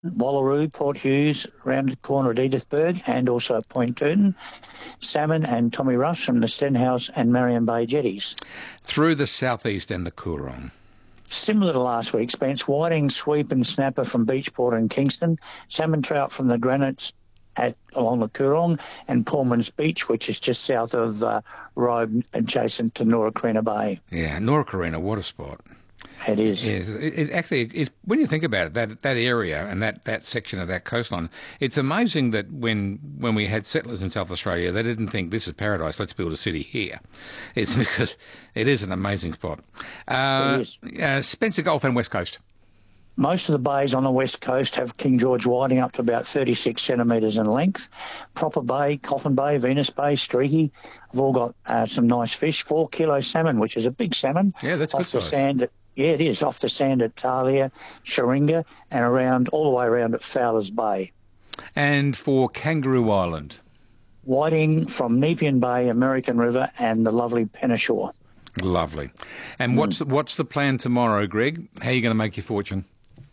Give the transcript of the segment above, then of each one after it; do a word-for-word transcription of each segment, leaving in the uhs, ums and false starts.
Wallaroo, Port Hughes, round the corner at Edithburgh, and also at Point Turton. Salmon and Tommy Rush from the Stenhouse and Marion Bay jetties. Through the southeast and the Coorong. Similar to last week, Spence, whiting, sweep and snapper from Beachport and Kingston, salmon trout from the Granites at along the Coorong, and Pullman's Beach, which is just south of uh, Robe, adjacent to Norakarina Bay. Yeah, Norakarina, what a spot. It is. It, it actually, it, when you think about it, that that area and that, that section of that coastline, it's amazing that when when we had settlers in South Australia, they didn't think this is paradise, let's build a city here. It's because it is an amazing spot. Uh, it is. Uh, Spencer Gulf and West Coast. Most of the bays on the west coast have King George whiting up to about thirty-six centimetres in length. Proper Bay, Coffin Bay, Venus Bay, Streaky have all got uh, some nice fish. Four kilo salmon, which is a big salmon. Yeah, that's off good the size. sand. At, yeah, it is off the sand at Talia, Sharinga, and around all the way around at Fowler's Bay. And for Kangaroo Island, whiting from Nepean Bay, American River, and the lovely Penashore. Lovely. And what's mm. what's the plan tomorrow, Greg? How are you going to make your fortune?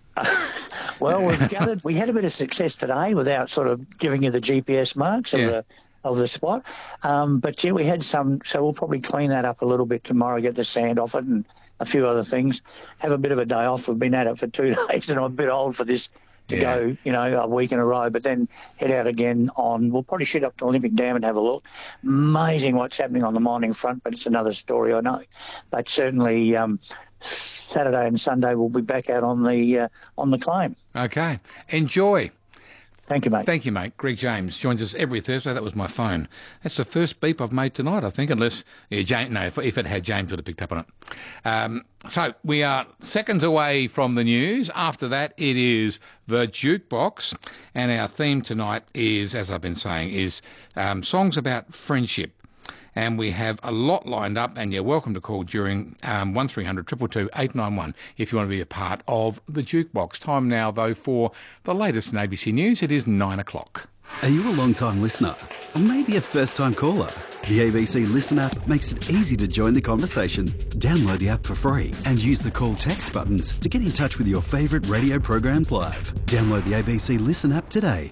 Well, we've gathered. We had a bit of success today without sort of giving you the G P S marks of Yeah. the of the spot. Um, but yeah, we had some. So we'll probably clean that up a little bit tomorrow, get the sand off it, and a few other things. Have a bit of a day off. We've been at it for two days, and I'm a bit old for this to Yeah. go, you know, a week in a row. But then head out again on. We'll probably shoot up to Olympic Dam and have a look. Amazing what's happening on the mining front, but it's another story, I know. But certainly. Um, Saturday and Sunday we'll be back out on the uh, on the claim. Okay. Enjoy. Thank you, mate. Thank you, mate. Greg James joins us every Thursday. That was my phone. That's the first beep I've made tonight, I think, unless, yeah, James, no, if, if it had, James would have picked up on it. Um, so we are seconds away from the news. After that, it is the Jukebox. And our theme tonight is, as I've been saying, is um, songs about friendship. And we have a lot lined up, and you're welcome to call during um, one three hundred two two two eight nine one if you want to be a part of the Jukebox. Time now, though, for the latest in A B C News. It is nine o'clock. Are you a long-time listener? Or maybe a first-time caller? The A B C Listen app makes it easy to join the conversation. Download the app for free and use the call text buttons to get in touch with your favourite radio programs live. Download the A B C Listen app today.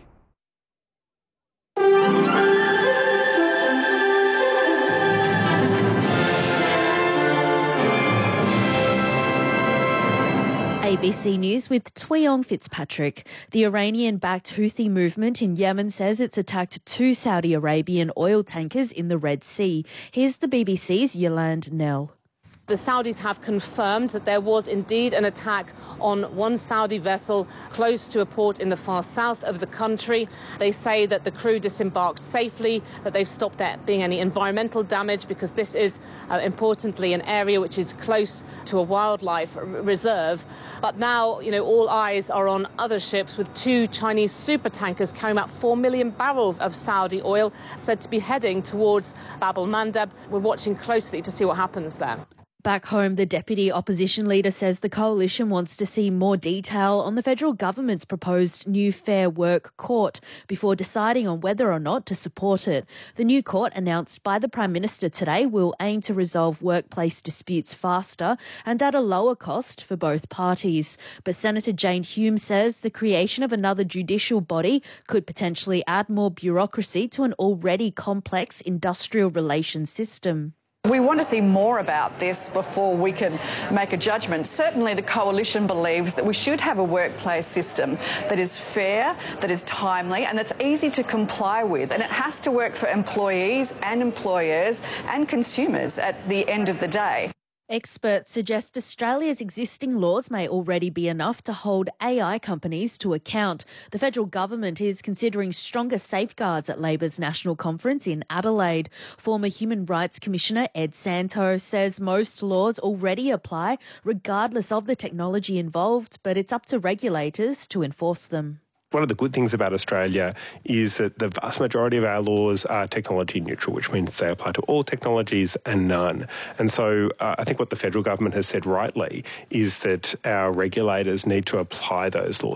A B C News with Tweong Fitzpatrick. The Iranian-backed Houthi movement in Yemen says it's attacked two Saudi Arabian oil tankers in the Red Sea. Here's the B B C's Yolande Nell. The Saudis have confirmed that there was indeed an attack on one Saudi vessel close to a port in the far south of the country. They say that the crew disembarked safely, that they've stopped there being any environmental damage because this is, uh, importantly, an area which is close to a wildlife r- reserve. But now, you know, all eyes are on other ships with two Chinese supertankers carrying about four million barrels of Saudi oil said to be heading towards Bab el-Mandeb. We're watching closely to see what happens there. Back home, the deputy opposition leader says the coalition wants to see more detail on the federal government's proposed new Fair Work court before deciding on whether or not to support it. The new court, announced by the Prime Minister today, will aim to resolve workplace disputes faster and at a lower cost for both parties. But Senator Jane Hume says the creation of another judicial body could potentially add more bureaucracy to an already complex industrial relations system. We want to see more about this before we can make a judgment. Certainly the coalition believes that we should have a workplace system that is fair, that is timely and that's easy to comply with. And it has to work for employees and employers and consumers at the end of the day. Experts suggest Australia's existing laws may already be enough to hold A I companies to account. The federal government is considering stronger safeguards at Labor's national conference in Adelaide. Former Human Rights Commissioner Ed Santow says most laws already apply regardless of the technology involved, but it's up to regulators to enforce them. One of the good things about Australia is that the vast majority of our laws are technology neutral, which means they apply to all technologies and none. And so uh, I think what the federal government has said rightly is that our regulators need to apply those laws.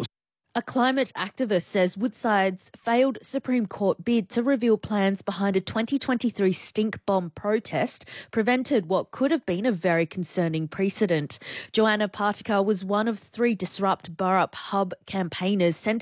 A climate activist says Woodside's failed Supreme Court bid to reveal plans behind a twenty twenty-three stink bomb protest prevented what could have been a very concerning precedent. Joanna Partikar was one of three Disrupt Burrup Hub campaigners sent